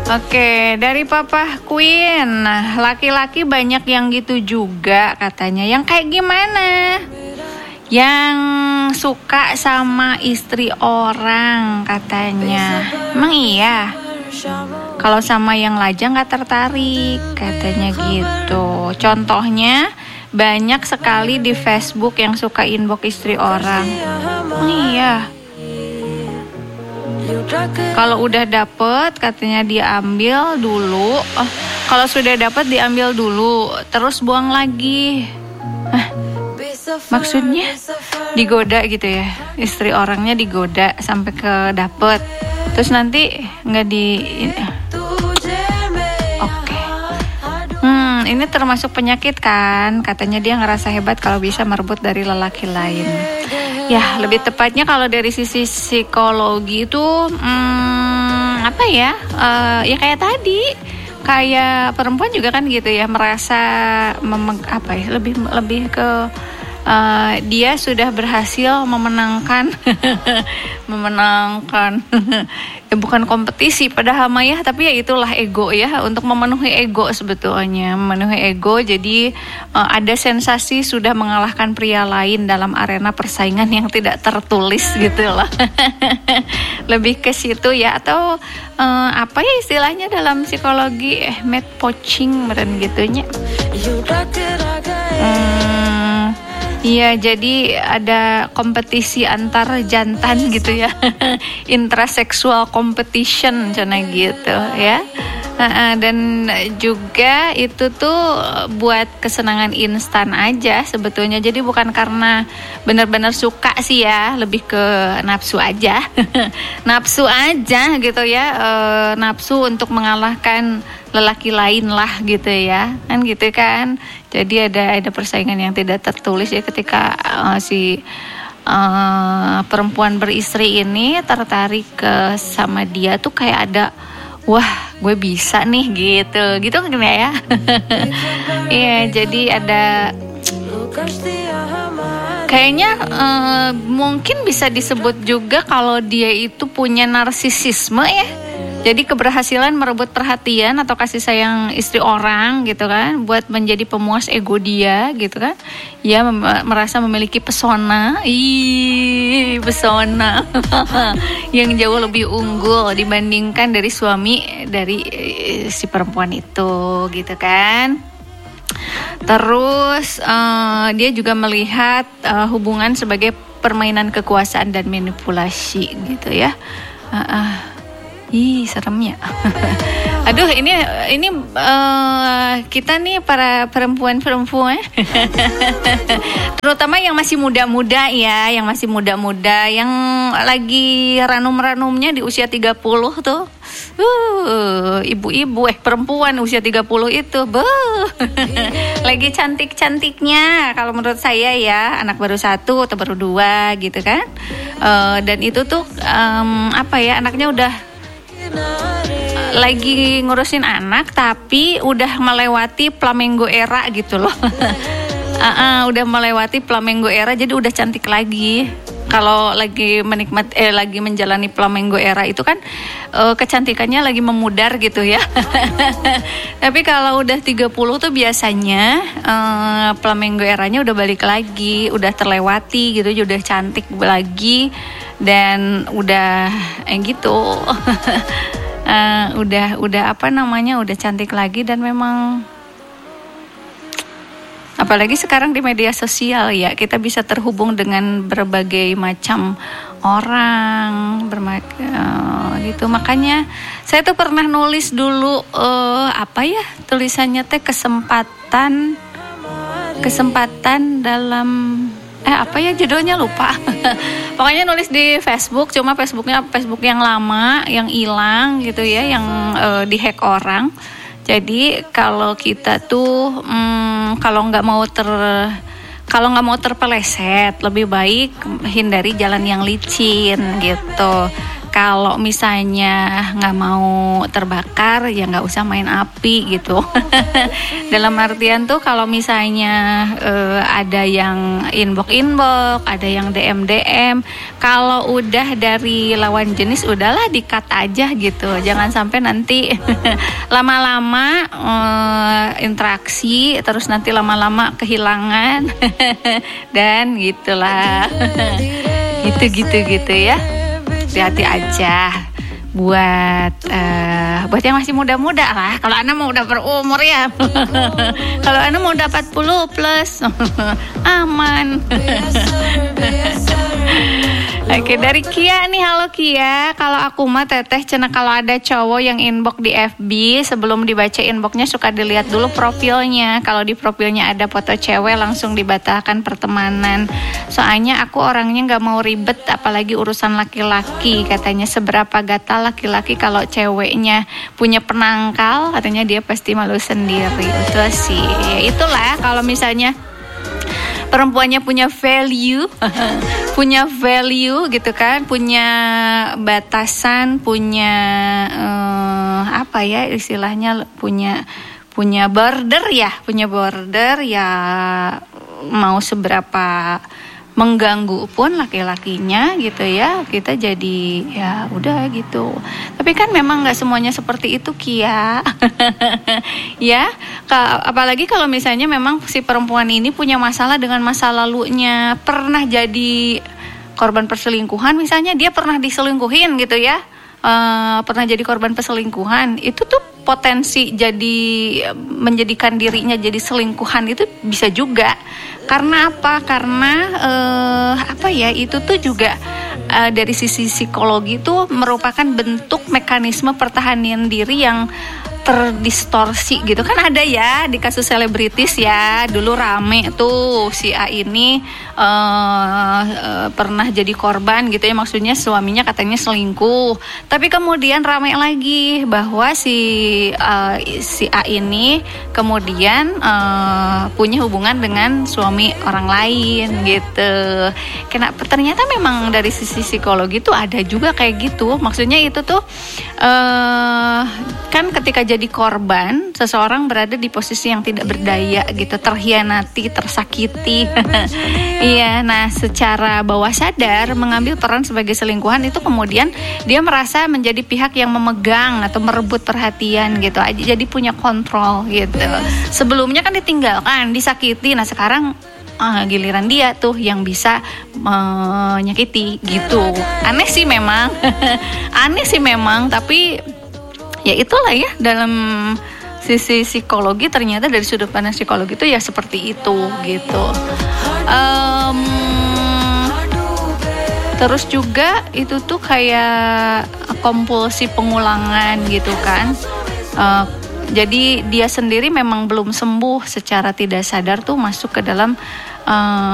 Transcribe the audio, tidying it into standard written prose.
Oke, dari Papa Queen. Nah, laki-laki banyak yang gitu juga katanya. Yang kayak gimana? Yang suka sama istri orang katanya. Emang iya? Kalau sama yang lajang gak tertarik katanya gitu. Contohnya banyak sekali di Facebook yang suka inbox istri orang. Emang iya? Kalau udah dapet katanya diambil dulu. Kalau sudah dapet diambil dulu, terus buang lagi. Maksudnya digoda gitu ya, istri orangnya digoda sampai ke dapet, terus nanti nggak di. Oke. Ini termasuk penyakit kan? Katanya dia ngerasa hebat kalau bisa merebut dari lelaki lain. Ya, lebih tepatnya kalau dari sisi psikologi itu apa ya? Ya kayak tadi, kayak perempuan juga kan gitu ya, merasa lebih ke dia sudah berhasil memenangkan ya bukan kompetisi padahal mah tapi ya itulah ego ya, untuk memenuhi ego sebetulnya, memenuhi ego. Jadi ada sensasi sudah mengalahkan pria lain dalam arena persaingan yang tidak tertulis gitu loh. Lebih ke situ ya, atau apa ya istilahnya dalam psikologi mate poaching meren gitunya. Iya, jadi ada kompetisi antar jantan gitu ya. Intrasexual competition cina gitu ya. Dan juga itu tuh buat kesenangan instan aja sebetulnya. Jadi bukan karena benar-benar suka sih ya, lebih ke nafsu aja. Nafsu aja gitu ya. Nafsu untuk mengalahkan lelaki lain lah gitu ya. Kan gitu kan. Jadi ada persaingan yang tidak tertulis ya, ketika si perempuan beristri ini tertarik ke sama dia tuh kayak ada, wah gue bisa nih gitu kan ya. Iya, jadi ada kayaknya mungkin bisa disebut juga kalau dia itu punya narsisisme ya. Jadi keberhasilan merebut perhatian atau kasih sayang istri orang gitu kan, buat menjadi pemuas ego dia gitu kan. Ia merasa memiliki pesona, pesona yang jauh lebih unggul dibandingkan dari suami dari si perempuan itu gitu kan. Terus dia juga melihat hubungan sebagai permainan kekuasaan dan manipulasi gitu ya. Seremnya. Aduh, ini kita nih para perempuan terutama yang masih muda-muda ya, yang lagi ranum-ranumnya di usia 30 tuh. Ibu-ibu perempuan usia 30 itu lagi cantik-cantiknya kalau menurut saya ya, anak baru 1 atau baru 2 gitu kan. Dan itu tuh anaknya udah lagi ngurusin anak tapi udah melewati Flamengo era gitu loh. Udah melewati Flamengo era, jadi udah cantik lagi. Kalau lagi lagi menjalani Flamengo era itu kan kecantikannya lagi memudar gitu ya. Tapi kalau udah 30 tuh biasanya Flamengo eranya udah balik lagi, udah terlewati gitu, udah cantik lagi dan udah gitu. Udah udah cantik lagi. Dan memang apalagi sekarang di media sosial ya, kita bisa terhubung dengan berbagai macam orang gitu. Makanya saya tuh pernah nulis dulu tulisannya teh kesempatan dalam judulnya lupa. Pokoknya nulis di Facebook, cuma Facebook yang lama, yang hilang gitu ya, yang dihack orang. Jadi kalau kita tuh kalau nggak mau terpeleset, lebih baik hindari jalan yang licin gitu. Kalau misalnya nggak mau terbakar, ya nggak usah main api gitu. Dalam artian tuh kalau misalnya ada yang inbox, ada yang DM, kalau udah dari lawan jenis udahlah di-cut aja gitu. Jangan sampai nanti lama-lama interaksi, terus nanti lama-lama kehilangan dan gitulah. gitu ya. Hati-hati aja buat yang masih muda-muda lah. Kalau Ana mau udah berumur ya. Kalau Ana mau udah 40 plus aman. Oke, dari Kia nih. Halo Kia, kalau aku mah Teteh cenah kalau ada cowok yang inbox di FB, sebelum dibaca inboxnya suka dilihat dulu profilnya. Kalau di profilnya ada foto cewek langsung dibatalkan pertemanan. Soalnya aku orangnya nggak mau ribet, apalagi urusan laki-laki. Katanya seberapa gatal laki-laki kalau ceweknya punya penangkal, katanya dia pasti malu sendiri. Itu sih, ya itulah kalau misalnya perempuannya punya value, gitu kan, punya batasan, punya apa ya istilahnya, punya border ya, mau seberapa mengganggu pun laki-lakinya gitu ya, kita jadi ya udah gitu. Tapi kan memang nggak semuanya seperti itu Kia. Ya, apalagi kalau misalnya memang si perempuan ini punya masalah dengan masa lalunya, pernah jadi korban perselingkuhan, misalnya dia pernah diselingkuhin gitu ya, pernah jadi korban perselingkuhan, itu tuh potensi jadi menjadikan dirinya jadi selingkuhan itu bisa juga. Karena apa? Karena itu tuh juga dari sisi psikologi itu merupakan bentuk mekanisme pertahanan diri yang terdistorsi gitu kan. Ada ya di kasus selebritis ya, dulu rame tuh si A ini pernah jadi korban gitu ya, maksudnya suaminya katanya selingkuh, tapi kemudian rame lagi bahwa si A ini kemudian punya hubungan dengan suami orang lain gitu. Kenapa? Ternyata memang dari sisi psikologi tuh ada juga kayak gitu. Maksudnya itu tuh kan ketika jadi korban, seseorang berada di posisi yang tidak berdaya gitu, terhianati, tersakiti. Iya, nah secara bawah sadar mengambil peran sebagai selingkuhan itu kemudian dia merasa menjadi pihak yang memegang atau merebut perhatian gitu, jadi punya kontrol gitu. Sebelumnya kan ditinggalkan, disakiti, nah sekarang giliran dia tuh yang bisa menyakiti gitu. Aneh sih memang, tapi ya itulah ya, dalam sisi psikologi ternyata dari sudut pandang psikologi itu ya seperti itu gitu. Terus juga itu tuh kayak kompulsi pengulangan gitu kan. Jadi dia sendiri memang belum sembuh, secara tidak sadar tuh masuk ke dalam